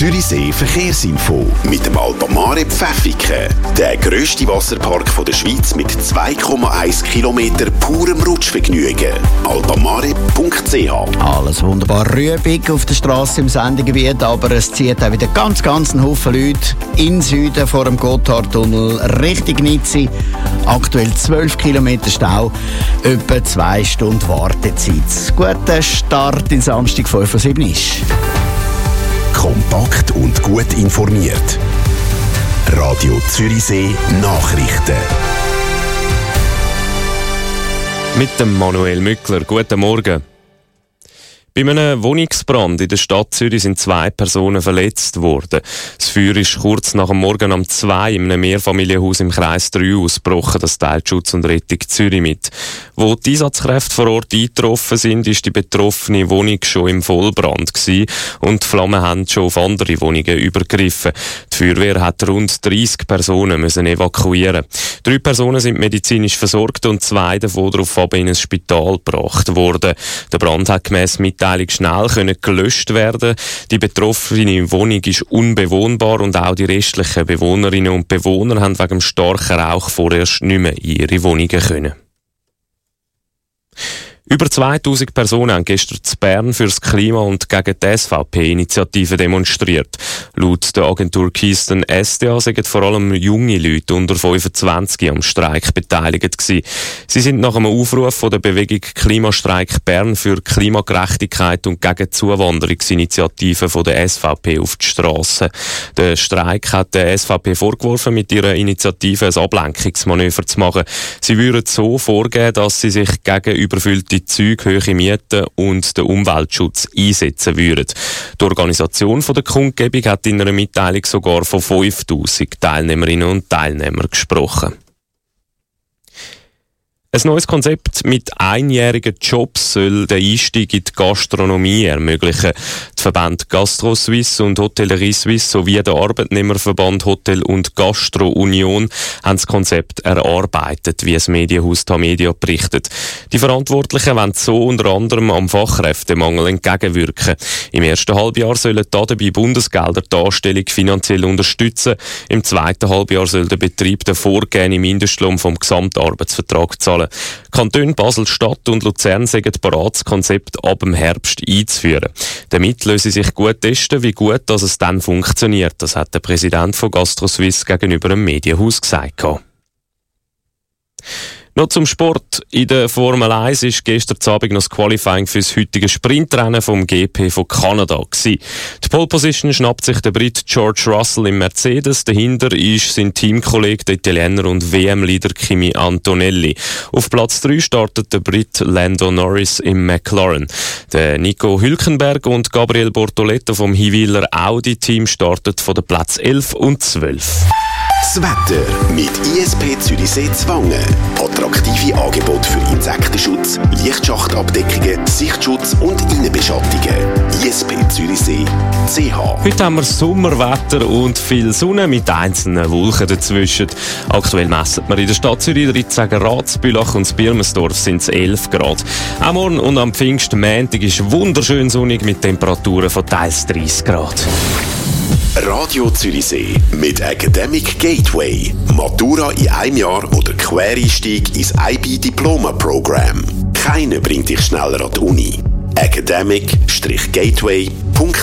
Zürichsee Verkehrsinfo mit dem Alpamare Pfäffiken. Der grösste Wasserpark der Schweiz mit 2,1 Kilometer purem Rutschvergnügen. alpamare.ch. Alles wunderbar rübig auf der Straße im Sendegebiet, aber es zieht auch wieder ganz einen Haufen Leute in Süden vor dem Gotthardtunnel Richtung Nizzi. Aktuell 12 Kilometer Stau, etwa 2 Stunden Wartezeit. Guter Start in Samstag 5:07 ist. Kompakt und gut informiert. Radio Zürichsee Nachrichten. Mit dem Manuel Mückler. Guten Morgen. Bei einem Wohnungsbrand in der Stadt Zürich sind 2 Personen verletzt worden. Das Feuer ist kurz nach dem Morgen um 2 in einem Mehrfamilienhaus im Kreis 3 ausgebrochen. Das teilt Schutz und Rettung Zürich mit. Wo die Einsatzkräfte vor Ort eingetroffen sind, ist die betroffene Wohnung schon im Vollbrand gewesen und die Flammen haben schon auf andere Wohnungen übergriffen. Die Feuerwehr hat rund 30 Personen müssen evakuieren. 3 Personen sind medizinisch versorgt und 2 davon daraufhin in ein Spital gebracht worden. Der Brand hat gemäss Mitteilung schnell gelöscht werden. Die betroffene Wohnung ist unbewohnbar und auch die restlichen Bewohnerinnen und Bewohner haben wegen dem starken Rauch vorerst nicht mehr in ihre Wohnungen können. Über 2000 Personen haben gestern in Bern für das Klima und gegen die SVP-Initiative demonstriert. Laut der Agentur Keystone SDA sind vor allem junge Leute unter 25 am Streik beteiligt gewesen. Sie sind nach einem Aufruf von der Bewegung Klimastreik Bern für Klimagerechtigkeit und gegen die Zuwanderungsinitiative von der SVP auf die Strasse. Der Streik hat der SVP vorgeworfen, mit ihrer Initiative ein Ablenkungsmanöver zu machen. Sie würden so vorgehen, dass sie sich gegen überfüllte Züge, hohe Mieten und den Umweltschutz einsetzen würden. Die Organisation der Kundgebung hat in einer Mitteilung sogar von 5000 Teilnehmerinnen und Teilnehmern gesprochen. Ein neues Konzept mit einjährigen Jobs soll den Einstieg in die Gastronomie ermöglichen. Die Verbände Gastro Suisse und Hotellerie Suisse sowie der Arbeitnehmerverband Hotel und Gastro Union haben das Konzept erarbeitet, wie das Medienhaus Tamedia berichtet. Die Verantwortlichen wollen so unter anderem am Fachkräftemangel entgegenwirken. Im ersten Halbjahr sollen dabei Bundesgelder die Anstellung finanziell unterstützen. Im zweiten Halbjahr soll der Betrieb den vorgegebenen Mindestlohn vom Gesamtarbeitsvertrag zahlen. Kantone Basel-Stadt und Luzern sind bereit, das Konzept ab dem Herbst einzuführen. Damit lasse sich gut testen, wie gut dass es dann funktioniert. Das hat der Präsident von Gastro Suisse gegenüber dem Medienhaus gesagt. Noch zum Sport. In der Formel 1 ist gestern Abend noch das Qualifying für das heutige Sprintrennen vom GP von Kanada gewesen. Die Pole Position schnappt sich der Brit George Russell im Mercedes. Dahinter ist sein Teamkollege, der Italiener und WM-Leader Kimi Antonelli. Auf Platz 3 startet der Brit Lando Norris im McLaren. Der Nico Hülkenberg und Gabriel Bortoleto vom Hiwiler Audi-Team startet von den Plätzen 11 und 12. Das Wetter mit ISP Zürichsee Zwangen. Attraktive Angebote für Insektenschutz, Lichtschachtabdeckungen, Sichtschutz und Innenbeschattungen. ISP Zürichsee.ch. Heute haben wir Sommerwetter und viel Sonne mit einzelnen Wolken dazwischen. Aktuell messen wir in der Stadt Zürich 13 Grad, Bülach und Birmensdorf sind es 11 Grad. Am Morgen und am Pfingstmontag ist wunderschön sonnig mit Temperaturen von teils 30 Grad. Radio Zürichsee mit Academic Gateway. Matura in einem Jahr oder Quereinstieg ins IB-Diploma-Programm. Keiner bringt dich schneller an die Uni. academic-gateway.ch.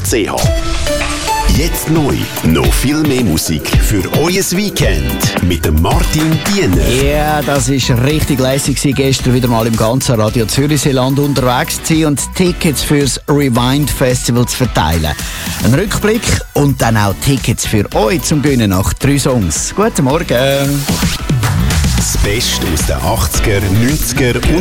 Jetzt neu. Noch viel mehr Musik für euer Weekend. Mit dem Martin Diener. Ja, das war richtig lässig, gestern wieder mal im ganzen Radio Zürichseeland unterwegs zu sein und Tickets fürs Rewind Festival zu verteilen. Ein Rückblick und dann auch Tickets für euch zum Gewinnen nach 3 Songs. Guten Morgen. Das Beste aus den 80er, 90er und